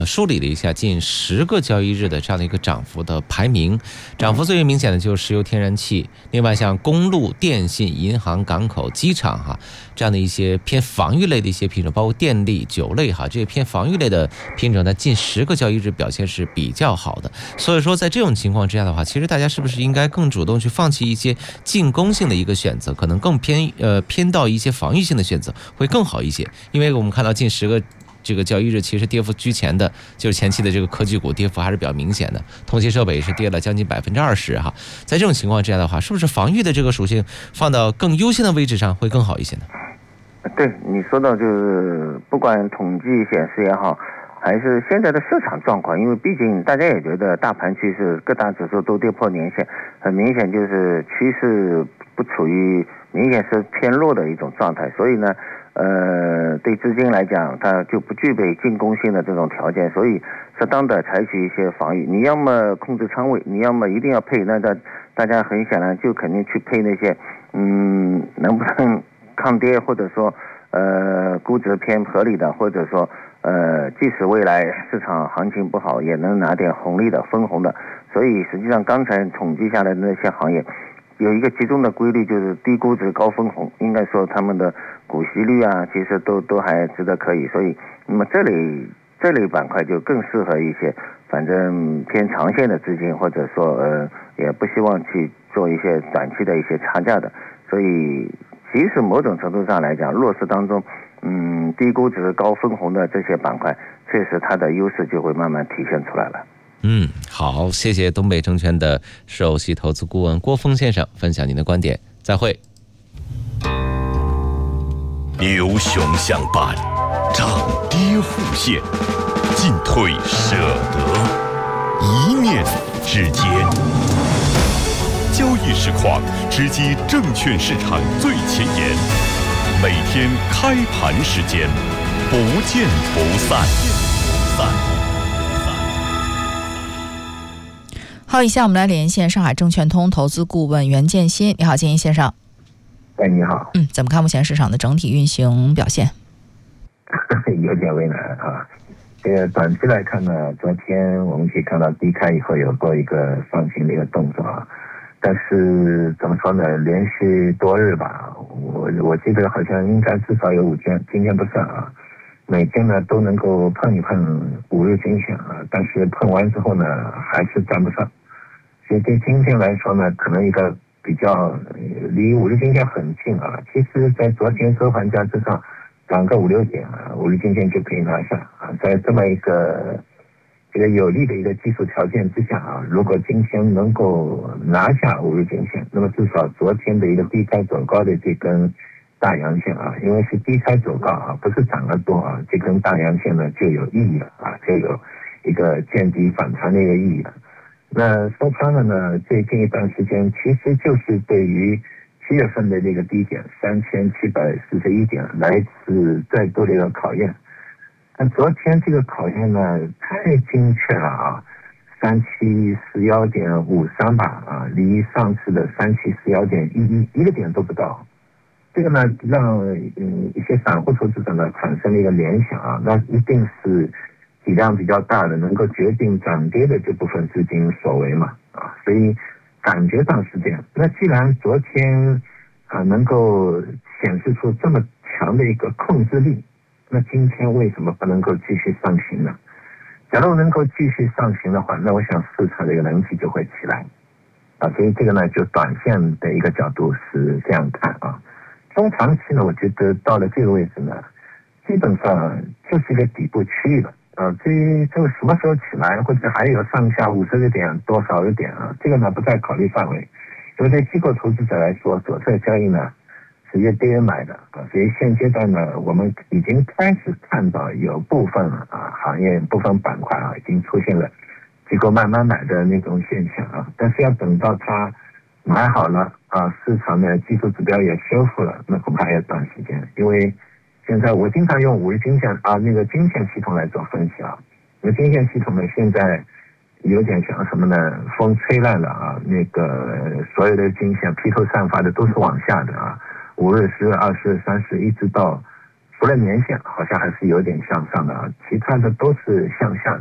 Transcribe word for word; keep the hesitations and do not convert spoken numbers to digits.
梳理了一下近十个交易日的这样的一个涨幅的排名，涨幅最为明显的就是石油天然气，另外像公路、电信、银行、港口、机场哈这样的一些偏防御类的一些品种，包括电力、酒类哈这些偏防御类的品种，在近十个交易日表现是比较好的。所以说在这种情况之下的话，其实大家是不是应该更主动去放弃一些进攻性的一个选择，可能更偏呃偏到一些防御性的选择会更好一些？因为我们看到近十个这个交易日其实跌幅居前的就是前期的这个科技股跌幅还是比较明显的，通信设备也是跌了将近百分之二十哈。在这种情况之下的话，是不是防御的这个属性放到更优先的位置上会更好一些呢？ 对，你说到就是不管统计显示也好，还是现在的市场状况，因为毕竟大家也觉得大盘趋势各大指数都跌破年线，很明显就是趋势不处于明显是偏弱的一种状态，所以呢呃，对资金来讲，它就不具备进攻性的这种条件，所以适当的采取一些防御。你要么控制仓位，你要么一定要配，那大大家很显然就肯定去配那些，嗯，能不能抗跌，或者说呃估值偏合理的，或者说呃即使未来市场行情不好，也能拿点红利的、分红的。所以实际上刚才统计下来的那些行业，有一个集中的规律，就是低估值高分红，应该说他们的股息率啊，其实都都还值得可以，所以那么这类这类板块就更适合一些反正偏长线的资金，或者说呃也不希望去做一些短期的一些差价的，所以其实某种程度上来讲，弱势当中嗯低估值高分红的这些板块，确实它的优势就会慢慢体现出来了。 嗯，好，谢谢东北证券的首席投资顾问郭峰先生分享您的观点，再会。 牛熊相伴，涨跌互现，进退舍得，一念之间。交易实况直击证券市场最前沿，每天开盘时间，不见不散。 好，以下我们来连线上海证券通投资顾问袁建新。你好，建新先生。 哎，你好。 嗯，怎么看目前市场的整体运行表现？ 有点为难啊。这个短期来看呢，昨天我们可以看到低开以后有过一个放行的一个动作啊，但是怎么说呢，连续多日吧，我我记得好像应该至少有五天，今天不算啊，每天呢都能够碰一碰五日均线啊，但是碰完之后呢，还是站不上。所以对今天来说呢，可能一个比较离五日均线很近啊。其实，在昨天收盘价之上涨个五六点啊，五日均线就可以拿下啊。在这么一个这个有利的一个技术条件之下啊，如果今天能够拿下五日均线，那么至少昨天的一个低开走高的这根大阳线啊，因为是低开走高啊，不是涨得多啊，这根大阳线呢就有意义了啊，就有一个见底反弹的一个意义了。那说穿了呢，最近一段时间其实就是对于七月份的这个低点三千七百四十一点来一次再度的一个考验。但昨天这个考验呢太精确了啊，三七四幺点五三吧啊，离上次的三七四幺点一一一个点都不到。这个呢让嗯一些散户投资者呢产生了一个联想啊，那一定是体量比较大的，能够决定涨跌的这部分资金所为嘛啊，所以感觉上是这样。那既然昨天啊能够显示出这么强的一个控制力，那今天为什么不能够继续上行呢？假如能够继续上行的话，那我想市场的一个人气就会起来啊，所以这个呢就短线的一个角度是这样看啊。中长期呢，我觉得到了这个位置呢，基本上就是一个底部区域了。啊，至于这个什么时候起来，或者还有上下五十个点多少个点啊，这个呢不在考虑范围。因为对机构投资者来说，左侧交易呢是越跌越买的啊，所以现阶段呢，我们已经开始看到有部分啊行业部分板块啊已经出现了机构慢慢买的那种现象啊，但是要等到它买好了啊，市场的技术指标也修复了，那恐怕还要段时间，因为现在我经常用五日均线啊那个均线系统来做分析啊，那均线系统呢现在有点像什么呢？风吹烂了啊，那个所有的均线披头散发的都是往下的啊，五日、十日、二十、三十，一直到除了年线好像还是有点向上的啊，其他的都是向下的。